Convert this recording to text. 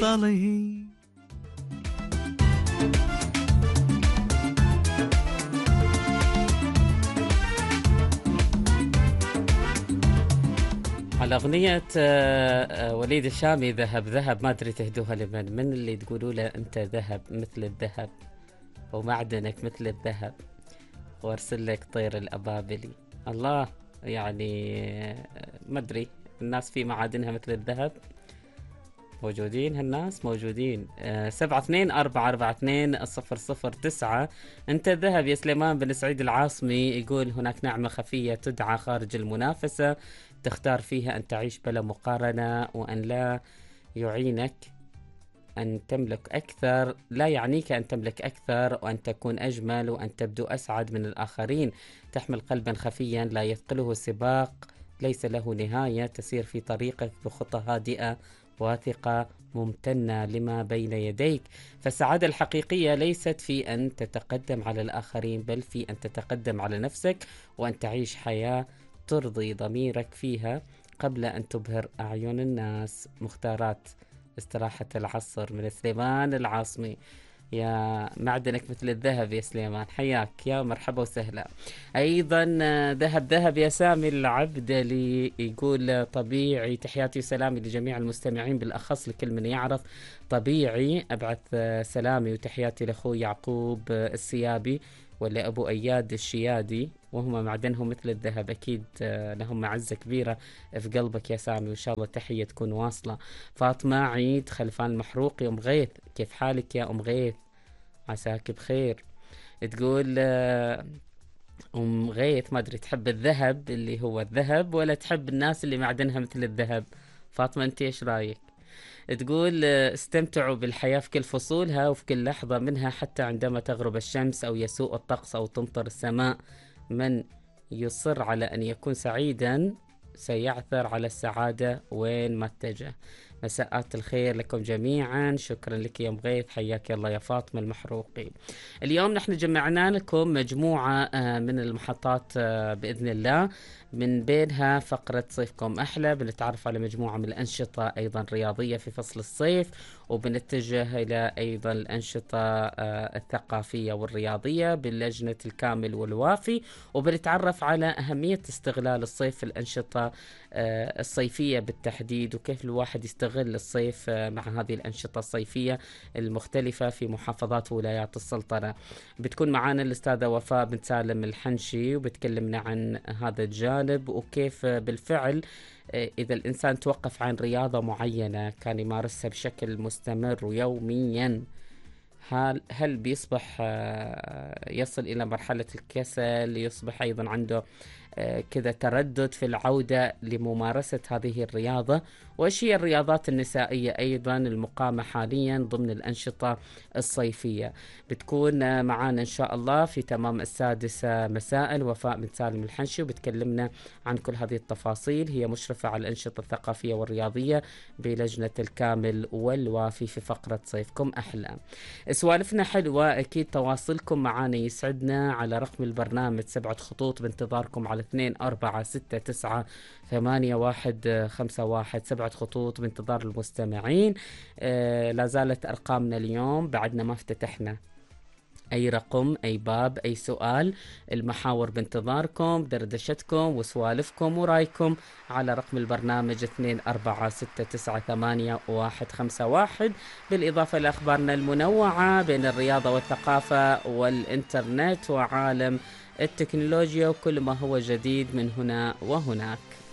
تفضلي. على أغنية وليد الشامي ذهب ذهب، ما أدري تهدوها لمن، من اللي تقولوا له أنت ذهب مثل الذهب ومعدنك مثل الذهب وارسل لك طير الأبابلي. الله، يعني ما أدري، الناس في معادنها مثل الذهب موجودين، هالناس موجودين. 72442009. انت الذهب يا سليمان بن سعيد العاصمي يقول هناك نعمة خفية تدعى خارج المنافسة، تختار فيها أن تعيش بلا مقارنة، وأن لا يعينك أن تملك أكثر، لا يعنيك أن تملك أكثر، وأن تكون أجمل، وأن تبدو أسعد من الآخرين. تحمل قلبا خفيا لا يثقله سباق، ليس له نهاية، تسير في طريقك بخطى هادئة واثقة ممتنة لما بين يديك. فالسعادة الحقيقية ليست في أن تتقدم على الآخرين، بل في أن تتقدم على نفسك، وأن تعيش حياة ترضي ضميرك فيها قبل أن تبهر أعين الناس. مختارات استراحة العصر من سليمان العاصمي. يا معدنك مثل الذهب يا سليمان، حياك يا مرحبا وسهلا. أيضا ذهب ذهب يا سامي العبدلي يقول طبيعي، تحياتي وسلامي لجميع المستمعين، بالأخص لكل من يعرف طبيعي. أبعث سلامي وتحياتي لأخوي يعقوب السيابي ولأبو أياد الشيادي، وهم معدنهم مثل الذهب، أكيد لهم معزة كبيرة في قلبك يا سامي، وإن شاء الله تحية تكون واصلة. فاطمة عيد خلفان المحروق يا أم غيث، كيف حالك يا أم غيث؟ عساك بخير. تقول أم غيث ما أدري تحب الذهب اللي هو الذهب ولا تحب الناس اللي معدنها مثل الذهب؟ فاطمة أنت إيش رأيك؟ تقول استمتعوا بالحياة في كل فصولها وفي كل لحظة منها، حتى عندما تغرب الشمس أو يسوء الطقس أو تمطر السماء. من يصر على أن يكون سعيدا سيعثر على السعادة وين ما اتجه. مساءات الخير لكم جميعا. شكرا لك يا مغيث، حياك الله يا فاطمة المحروقي. اليوم نحن جمعنا لكم مجموعة من المحطات بإذن الله، من بينها فقرة صيفكم أحلى، بنتعرف على مجموعة من الأنشطة أيضا رياضية في فصل الصيف، وبنتجه إلى أيضا الأنشطة الثقافية والرياضية باللجنة الكامل والوافي، وبنتعرف على أهمية استغلال الصيف في الأنشطة الصيفية بالتحديد، وكيف الواحد يستغل الصيف مع هذه الأنشطة الصيفية المختلفة في محافظات وولايات السلطنة. بتكون معنا الأستاذة وفاء بنت سالم الحنشي، وبتكلمنا عن هذا الجانب، وكيف بالفعل إذا الإنسان توقف عن رياضة معينة كان يمارسها بشكل مستمر ويوميا، هل بيصبح يصل إلى مرحلة الكسل، يصبح أيضا عنده كذا تردد في العودة لممارسة هذه الرياضة؟ وإيش هي الرياضات النسائية أيضا المقامة حاليا ضمن الأنشطة الصيفية؟ بتكون معانا إن شاء الله في تمام 6 مساء وفاء بنت سالم الحنشي، وبتكلمنا عن كل هذه التفاصيل. هي مشرفة على الأنشطة الثقافية والرياضية بلجنة الكامل والوافي في فقرة صيفكم أحلى. سوالفنا حلوة، أكيد تواصلكم معنا يسعدنا على رقم البرنامج 7 خطوط بانتظاركم على 24698151. 7 خطوط بانتظار المستمعين. لا زالت أرقامنا اليوم، بعدنا ما افتتحنا أي رقم، أي باب، أي سؤال. المحاور بانتظاركم، دردشتكم وسوالفكم ورايكم على رقم البرنامج 24698151، بالإضافة لأخبارنا المنوعة بين الرياضة والثقافة والإنترنت وعالم التكنولوجيا وكل ما هو جديد من هنا وهناك.